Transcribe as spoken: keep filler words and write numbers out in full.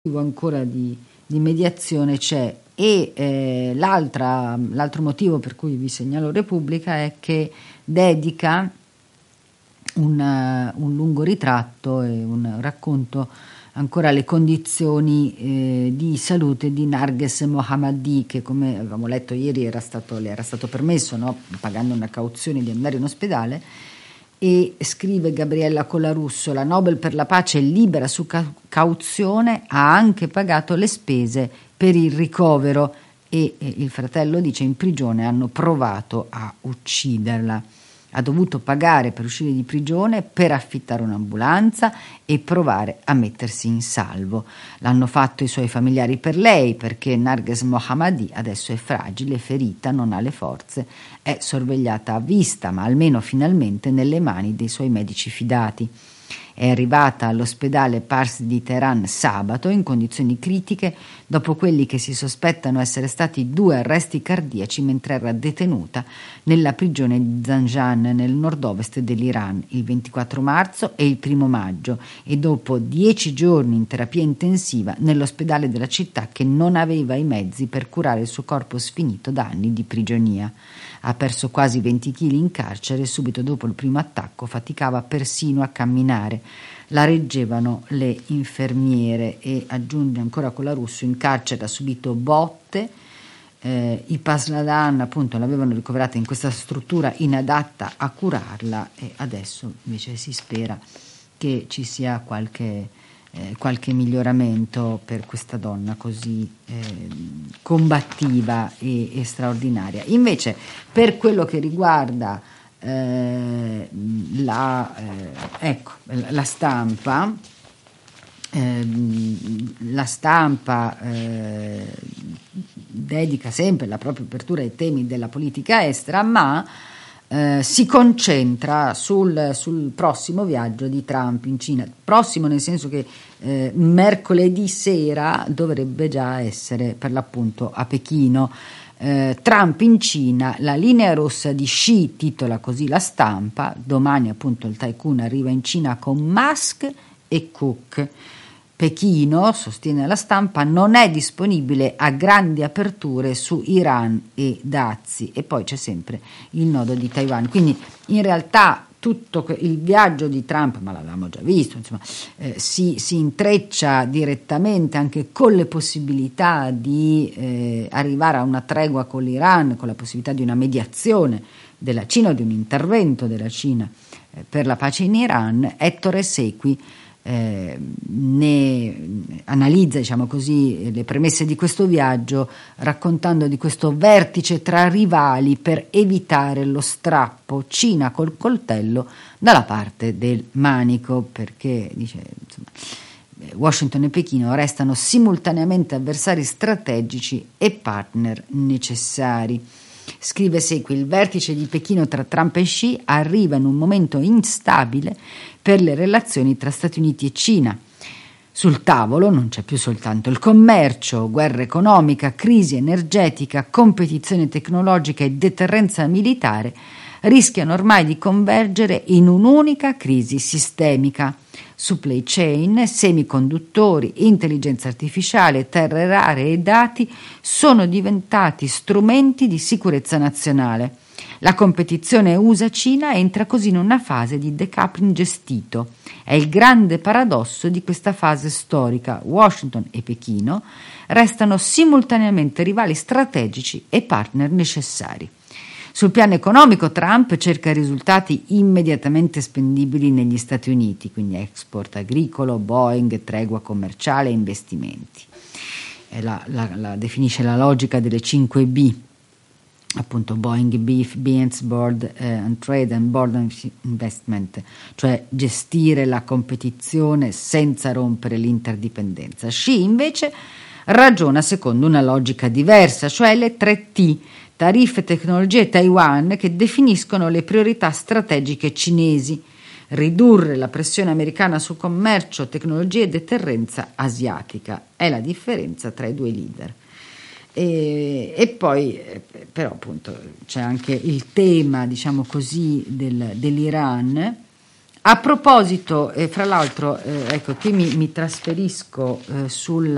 ancora di, di mediazione c'è e eh, l'altra, l'altro motivo per cui vi segnalo Repubblica è che dedica un, un lungo ritratto e un racconto ancora alle condizioni eh, di salute di Narges Mohammadi, che come avevamo letto ieri era stato, le era stato permesso, no, pagando una cauzione, di andare in ospedale. E scrive Gabriella Colarusso: la Nobel per la pace, libera su ca- cauzione, ha anche pagato le spese per il ricovero e, e il fratello dice in prigione hanno provato a ucciderla. Ha dovuto pagare per uscire di prigione, per affittare un'ambulanza e provare a mettersi in salvo. L'hanno fatto i suoi familiari per lei, perché Narges Mohammadi adesso è fragile, ferita, non ha le forze, è sorvegliata a vista, ma almeno finalmente nelle mani dei suoi medici fidati. È arrivata all'ospedale Pars di Teheran sabato in condizioni critiche dopo quelli che si sospettano essere stati due arresti cardiaci mentre era detenuta nella prigione di Zanjan nel nord-ovest dell'Iran il ventiquattro marzo e il primo maggio e dopo dieci giorni in terapia intensiva nell'ospedale della città che non aveva i mezzi per curare il suo corpo sfinito da anni di prigionia. Ha perso quasi venti chili in carcere e subito dopo il primo attacco faticava persino a camminare. La reggevano le infermiere e, aggiunge ancora Colarusso, in carcere ha subito botte. Eh, I Pasdaran appunto l'avevano ricoverata in questa struttura inadatta a curarla e adesso invece si spera che ci sia qualche Eh, qualche miglioramento per questa donna così eh, combattiva e, e straordinaria. Invece per quello che riguarda eh, la, eh, ecco, la stampa, eh, la stampa eh, dedica sempre la propria apertura ai temi della politica estera, ma Eh, si concentra sul, sul prossimo viaggio di Trump in Cina, prossimo nel senso che eh, mercoledì sera dovrebbe già essere per l'appunto a Pechino. eh, Trump in Cina, la linea rossa di Xi, titola così la stampa. Domani appunto il tycoon arriva in Cina con Musk e Cook. Pechino, sostiene la stampa, non è disponibile a grandi aperture su Iran e dazi, e poi c'è sempre il nodo di Taiwan. Quindi in realtà tutto il viaggio di Trump, ma l'avevamo già visto, insomma, eh, si, si intreccia direttamente anche con le possibilità di eh, arrivare a una tregua con l'Iran, con la possibilità di una mediazione della Cina o di un intervento della Cina eh, per la pace in Iran. Ettore Sequi Eh, ne analizza, diciamo così, le premesse di questo viaggio, raccontando di questo vertice tra rivali per evitare lo strappo Cina col coltello dalla parte del manico, perché dice insomma, Washington e Pechino restano simultaneamente avversari strategici e partner necessari. Scrive Sequi: il vertice di Pechino tra Trump e Xi arriva in un momento instabile per le relazioni tra Stati Uniti e Cina. Sul tavolo non c'è più soltanto il commercio, guerra economica, crisi energetica, competizione tecnologica e deterrenza militare rischiano ormai di convergere in un'unica crisi sistemica. Supply chain, semiconduttori, intelligenza artificiale, terre rare e dati sono diventati strumenti di sicurezza nazionale. La competizione U S A-Cina entra così in una fase di decoupling gestito. È il grande paradosso di questa fase storica. Washington e Pechino restano simultaneamente rivali strategici e partner necessari. Sul piano economico Trump cerca risultati immediatamente spendibili negli Stati Uniti, quindi export agricolo, Boeing, tregua commerciale e investimenti. E la, la, la definisce la logica delle cinque B, appunto Boeing, Beef, Beans, Board eh, and Trade and Board Investment, cioè gestire la competizione senza rompere l'interdipendenza. Xi invece ragiona secondo una logica diversa, cioè le tre T, tariffe, tecnologie e Taiwan, che definiscono le priorità strategiche cinesi: ridurre la pressione americana su commercio, tecnologie e deterrenza asiatica. È la differenza tra i due leader. E, e poi però appunto c'è anche il tema, diciamo così, del, dell'Iran. A proposito, eh, fra l'altro, eh, ecco, qui mi, mi trasferisco eh, sul